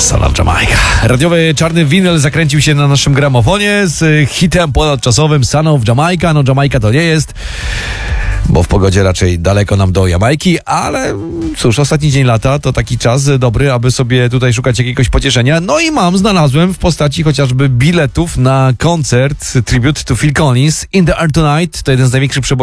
Son of Jamaica. Radiowy czarny winyl zakręcił się na naszym gramofonie z hitem ponadczasowym Son of Jamaica. No Jamajka to nie jest, bo w pogodzie raczej daleko nam do Jamajki, ale cóż, ostatni dzień lata to taki czas dobry, aby sobie tutaj szukać jakiegoś pocieszenia. No i znalazłem w postaci chociażby biletów na koncert Tribute to Phil Collins In the Air Tonight. To jeden z największych przebojów